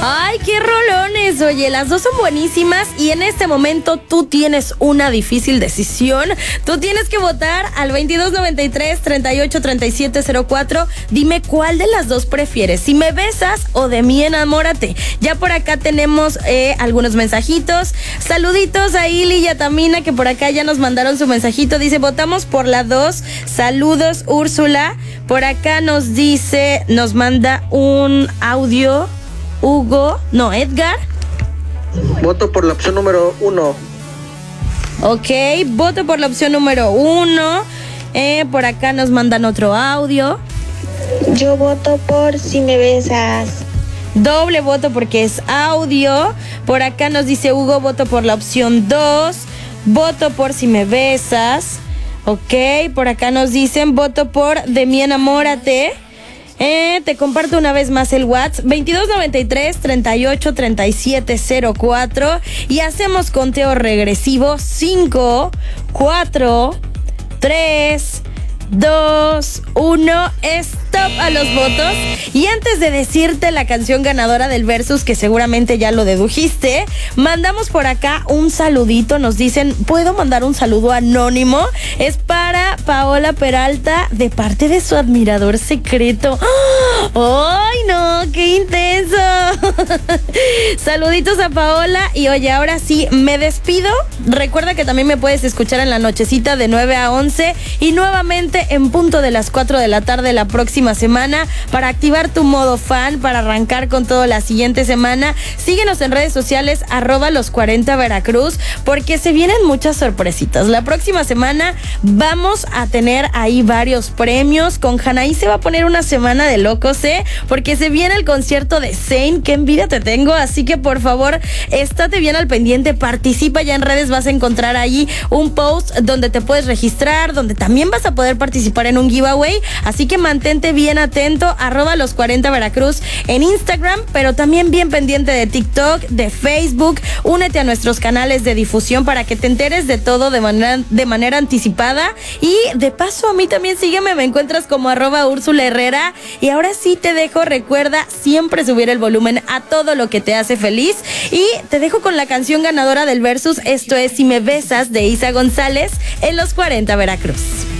Ay, qué rolones. Oye, las dos son buenísimas y en este momento tú tienes una difícil decisión. Tú tienes que votar al 2293-383704. Dime cuál de las dos prefieres, si me besas o de mí enamórate. Ya por acá tenemos algunos mensajitos. Saluditos a Ili y a Tamina, que por acá ya nos mandaron su mensajito. Dice, votamos por la 2. Saludos, Úrsula. Por acá nos dice, nos manda un audio Edgar. Voto por la opción número 1. Ok, voto por la opción número 1. Por acá nos mandan otro audio. Yo voto por Si me besas. Doble voto porque es audio. Por acá nos dice Hugo, voto por la opción 2. Voto por Si me besas. Ok, por acá nos dicen, voto por De mí enamórate. Te comparto una vez más el WhatsApp, 2293-383704, y hacemos conteo regresivo. 5, 4, 3, 2, 1, stop a los votos. Y antes de decirte la canción ganadora del Versus, que seguramente ya lo dedujiste, mandamos por acá un saludito. Nos dicen, ¿puedo mandar un saludo anónimo? Es para Paola Peralta, de parte de su admirador secreto. ¡Ay, no! ¡Qué intenso! Saluditos a Paola. Y oye, ahora sí, me despido. Recuerda que también me puedes escuchar en la nochecita de 9 a 11 y nuevamente en punto de las 4 de la tarde la próxima semana para activar tu modo fan, para arrancar con todo la siguiente semana. Síguenos en redes sociales @los40 Veracruz, porque se vienen muchas sorpresitas. La próxima semana vamos a tener ahí varios premios. Con Hanaí se va a poner una semana de locos, porque se viene el concierto de Zayn. Qué envidia te tengo, así que por favor, estate bien al pendiente, participa ya en redes. Vas a encontrar ahí un post donde te puedes registrar, donde también vas a poder participar en un giveaway, así que mantente bien atento, @los40 Veracruz en Instagram, pero también bien pendiente de TikTok, de Facebook. Únete a nuestros canales de difusión para que te enteres de todo de manera anticipada. Y de paso, a mí también sígueme, me encuentras como @Úrsula Herrera. Y ahora sí te dejo, recuerda siempre subir el volumen a todo lo que te hace feliz, y te dejo con la canción ganadora del Versus. Esto es Si me besas, de Isa González, en los 40 Veracruz.